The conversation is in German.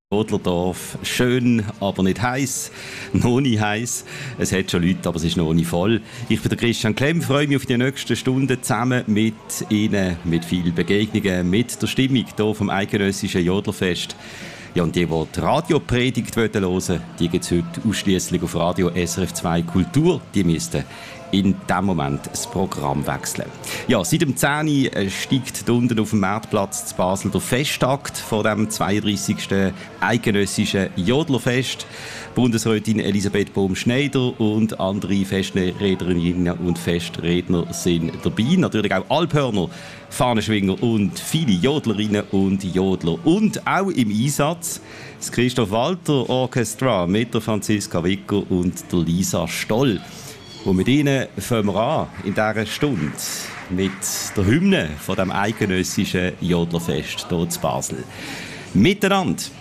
Jodlerdorf. Schön, aber nicht heiß. Noch nicht heiß. Es hat schon Leute, aber es ist noch nicht voll. Ich bin der Christian Klemm, freue mich auf die nächsten Stunden zusammen mit Ihnen, mit vielen Begegnungen, mit der Stimmung hier vom eidgenössischen Jodlerfest. Ja, und die die Radiopredigt hören wollen, die gibt es heute ausschliesslich auf Radio SRF 2 Kultur. Die müssten in diesem Moment das Programm wechseln. Ja, seit dem 10 Uhr steigt unten auf dem Marktplatz zu Basel der Festakt vor dem 32. eidgenössischen Jodlerfest. Bundesrätin Elisabeth Bohm-Schneider und andere Festrednerinnen und Festredner sind dabei. Natürlich auch Alphörner, Fahnenschwinger und viele Jodlerinnen und Jodler. Und auch im Einsatz das Christoph Walter Orchestra mit der Franziska Wicker und der Lisa Stoll. Und mit ihnen fangen wir an in dieser Stunde mit der Hymne von dem eidgenössischen Jodlerfest hier in Basel. Miteinander.